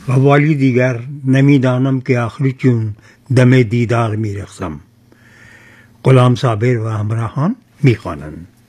و والی دیگر نمیدانم که آخری چون دم دیدار میرقصم. غلام صابر و همراهان میخوانند.